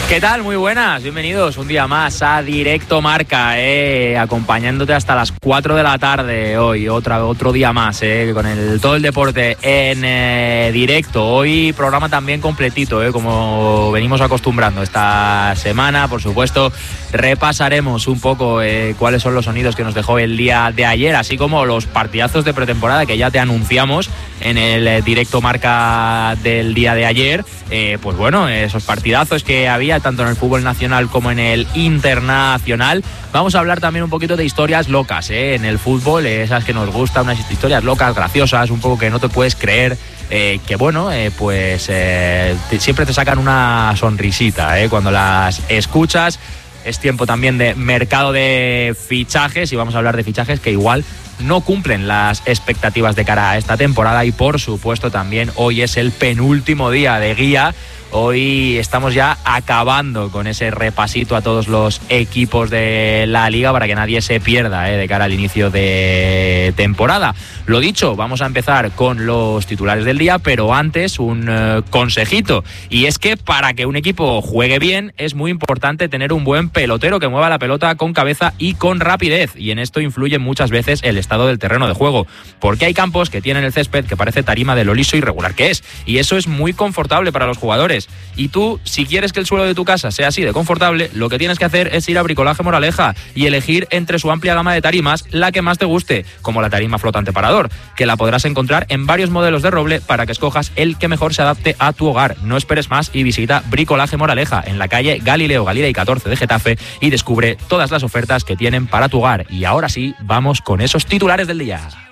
¿Qué tal? Muy buenas, bienvenidos un día más a Directo Marca, acompañándote hasta las 4 de la tarde hoy, otro día más, con todo el deporte en directo. Hoy programa también completito, como venimos acostumbrando esta semana. Por supuesto, repasaremos un poco cuáles son los sonidos que nos dejó el día de ayer, así como los partidazos de pretemporada que ya te anunciamos en el Directo Marca del día de ayer. Pues bueno, esos partidazos que había tanto en el fútbol nacional como en el internacional. Vamos a hablar también un poquito de historias locas en el fútbol, esas que nos gustan, unas historias locas, graciosas, un poco que no te puedes creer, que bueno, siempre te sacan una sonrisita cuando las escuchas. Es tiempo también de mercado de fichajes y vamos a hablar de fichajes que igual no cumplen las expectativas de cara a esta temporada. Y por supuesto también hoy es el penúltimo día de guía. Hoy estamos ya acabando con ese repasito a todos los equipos de la liga para que nadie se pierda de cara al inicio de temporada. Lo dicho, vamos a empezar con los titulares del día, pero antes un consejito. Y es que para que un equipo juegue bien es muy importante tener un buen pelotero que mueva la pelota con cabeza y con rapidez. Y en esto influye muchas veces el estado del terreno de juego, porque hay campos que tienen el césped que parece tarima de lo liso y regular que es. Y eso es muy confortable para los jugadores. Y tú, si quieres que el suelo de tu casa sea así de confortable, lo que tienes que hacer es ir a Bricolaje Moraleja y elegir entre su amplia gama de tarimas la que más te guste, como la tarima flotante parador, que la podrás encontrar en varios modelos de roble para que escojas el que mejor se adapte a tu hogar. No esperes más y visita Bricolaje Moraleja en la calle Galileo Galilei 14 de Getafe y descubre todas las ofertas que tienen para tu hogar. Y ahora sí, vamos con esos titulares del día.